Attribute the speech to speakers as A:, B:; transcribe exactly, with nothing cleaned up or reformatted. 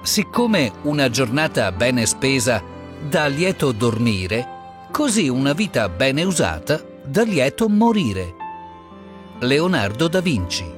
A: Siccome una giornata bene spesa dà lieto dormire, così una vita bene usata dà lieto morire. Leonardo da Vinci.